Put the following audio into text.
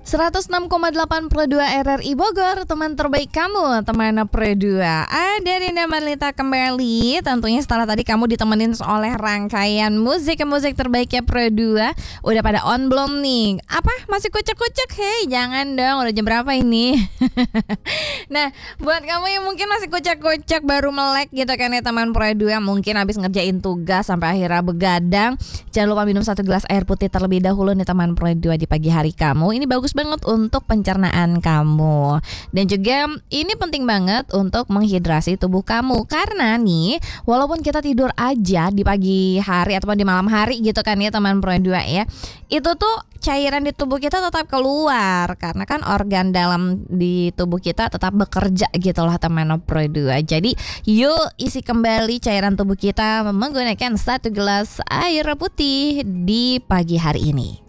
106,8 Pro 2 RRI Bogor, teman terbaik kamu, teman Pro 2. Ada Dinda Marlita kembali. Tentunya setelah tadi kamu ditemenin oleh rangkaian musik terbaiknya Pro 2. Udah pada on belum nih? Apa? Masih kucek-kucek? Hei, jangan dong, udah jam berapa ini? Nah, buat kamu yang mungkin masih kucek-kucek baru melek gitu kan ya teman Pro 2, mungkin habis ngerjain tugas sampai akhirnya begadang, jangan lupa minum 1 gelas air putih terlebih dahulu nih teman Pro 2 di pagi hari kamu. Ini bagus banget untuk pencernaan kamu. Dan juga ini penting banget untuk menghidrasi tubuh kamu. Karena nih, walaupun kita tidur aja di pagi hari atau di malam hari gitu kan ya teman Pro 2 ya, itu tuh cairan di tubuh kita tetap keluar. Karena kan organ dalam di tubuh kita tetap bekerja gitu lah teman Pro 2. Jadi yuk isi kembali cairan tubuh kita menggunakan 1 gelas air putih di pagi hari ini.